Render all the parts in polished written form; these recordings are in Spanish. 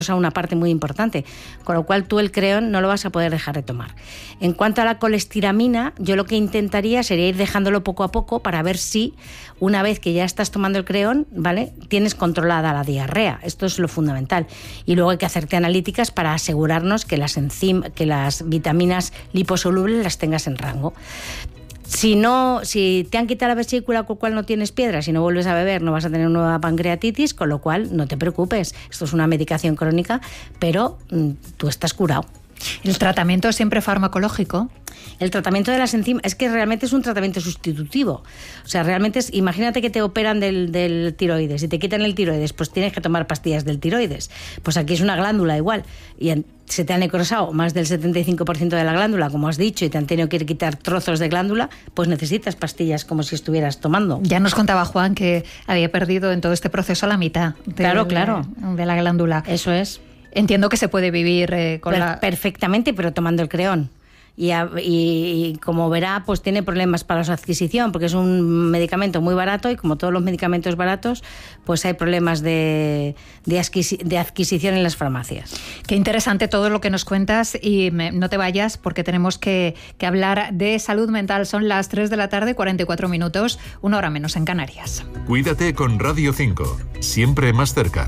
una parte muy importante, con lo cual tú el creón no lo vas a poder dejar de tomar. En cuanto a la colestiramina, yo lo que intentaría sería ir dejándolo poco a poco para ver si una vez que ya estás tomando el creón, ¿vale?, tienes controlada la diarrea. Esto es lo fundamental. Y luego hay que hacerte analíticas para asegurarnos que las vitaminas liposolubles las tengas en rango. Si te han quitado la vesícula, con lo cual no tienes piedras y no vuelves a beber, no vas a tener nueva pancreatitis, con lo cual no te preocupes. Esto es una medicación crónica, pero tú estás curado. ¿El tratamiento es siempre farmacológico? El tratamiento de las enzimas es que realmente es un tratamiento sustitutivo. O sea, realmente imagínate que te operan del tiroides y te quitan el tiroides, pues tienes que tomar pastillas del tiroides. Pues aquí es una glándula igual y se te ha necrosado más del 75% de la glándula, como has dicho, y te han tenido que quitar trozos de glándula, pues necesitas pastillas como si estuvieras tomando. Ya nos contaba Juan que había perdido en todo este proceso la mitad de la glándula. Eso es. Entiendo que se puede vivir perfectamente, pero tomando el creón. Y como verá, pues tiene problemas para su adquisición, porque es un medicamento muy barato y como todos los medicamentos baratos, pues hay problemas de adquisición en las farmacias. Qué interesante todo lo que nos cuentas y no te vayas porque tenemos que hablar de salud mental. Son las 3 de la tarde, 44 minutos, 1 hora menos en Canarias. Cuídate con Radio 5, siempre más cerca.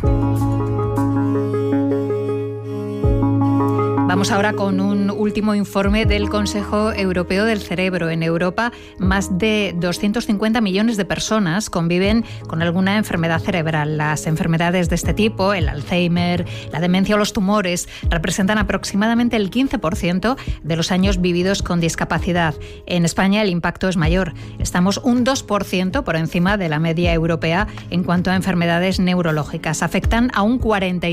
Vamos ahora con un último informe del Consejo Europeo del Cerebro. En Europa, más de 250 millones de personas conviven con alguna enfermedad cerebral. Las enfermedades de este tipo, el Alzheimer, la demencia o los tumores, representan aproximadamente el 15% de los años vividos con discapacidad. En España el impacto es mayor. Estamos un 2% por encima de la media europea en cuanto a enfermedades neurológicas. Afectan a un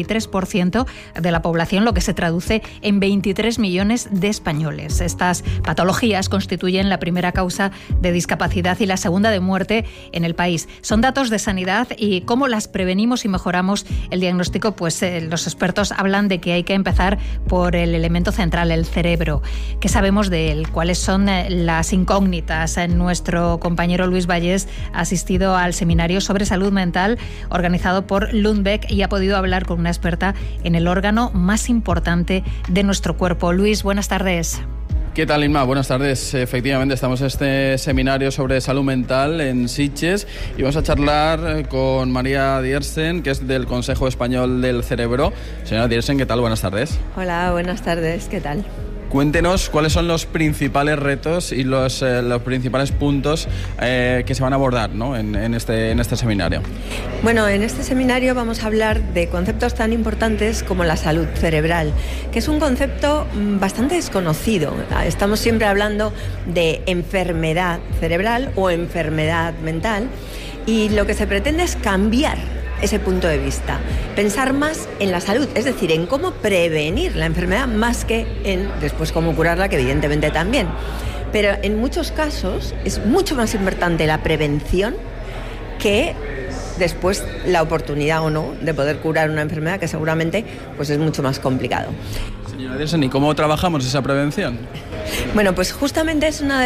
43% de la población, lo que se traduce en 23 millones de españoles. Estas patologías constituyen la primera causa de discapacidad y la segunda de muerte en el país. Son datos de sanidad y cómo las prevenimos y mejoramos el diagnóstico, pues los expertos hablan de que hay que empezar por el elemento central, el cerebro. ¿Qué sabemos de él? ¿Cuáles son las incógnitas? Nuestro compañero Luis Vallés ha asistido al seminario sobre salud mental organizado por Lundbeck y ha podido hablar con una experta en el órgano más importante de nuestro cuerpo. Luis, buenas tardes. ¿Qué tal, Inma? Buenas tardes. Efectivamente, estamos en este seminario sobre salud mental en Sitges y vamos a charlar con María Diersen, que es del Consejo Español del Cerebro. Señora Diersen, ¿qué tal? Buenas tardes. Hola, buenas tardes. ¿Qué tal? Cuéntenos cuáles son los principales retos y los principales puntos que se van a abordar, ¿no?, en este seminario. Bueno, en este seminario vamos a hablar de conceptos tan importantes como la salud cerebral, que es un concepto bastante desconocido. Estamos siempre hablando de enfermedad cerebral o enfermedad mental y lo que se pretende es cambiar ese punto de vista, pensar más en la salud, es decir, en cómo prevenir la enfermedad más que en después cómo curarla, que evidentemente también. Pero en muchos casos es mucho más importante la prevención que después la oportunidad o no de poder curar una enfermedad que seguramente pues es mucho más complicado. Señora Diersen, ¿y cómo trabajamos esa prevención? Bueno, pues justamente es una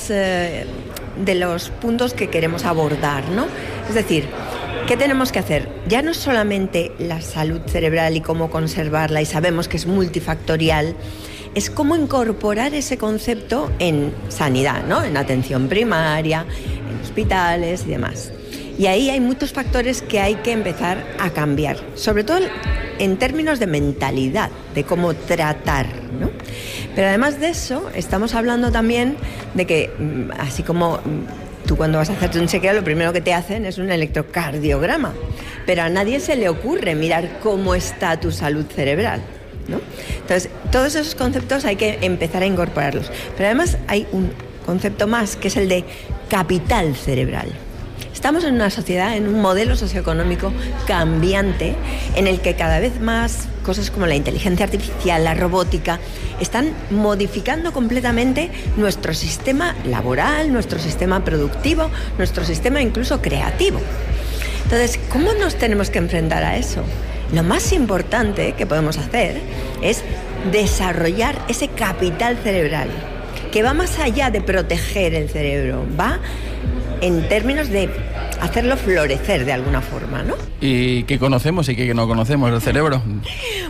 de los puntos que queremos abordar, ¿no? Es decir, ¿qué tenemos que hacer? Ya no es solamente la salud cerebral y cómo conservarla, y sabemos que es multifactorial, es cómo incorporar ese concepto en sanidad, ¿no?, en atención primaria, en hospitales y demás. Y ahí hay muchos factores que hay que empezar a cambiar, sobre todo en términos de mentalidad, de cómo tratar, ¿no? Pero además de eso, estamos hablando también de que, así como tú cuando vas a hacerte un chequeo, lo primero que te hacen es un electrocardiograma, pero a nadie se le ocurre mirar cómo está tu salud cerebral, ¿no? Entonces, todos esos conceptos hay que empezar a incorporarlos. Pero además hay un concepto más, que es el de capital cerebral. Estamos en una sociedad, en un modelo socioeconómico cambiante, en el que cada vez más cosas como la inteligencia artificial, la robótica, están modificando completamente nuestro sistema laboral, nuestro sistema productivo, nuestro sistema incluso creativo. Entonces, ¿cómo nos tenemos que enfrentar a eso? Lo más importante que podemos hacer es desarrollar ese capital cerebral, que va más allá de proteger el cerebro, va en términos de hacerlo florecer de alguna forma, ¿no? ¿Y qué conocemos y qué no conocemos del cerebro?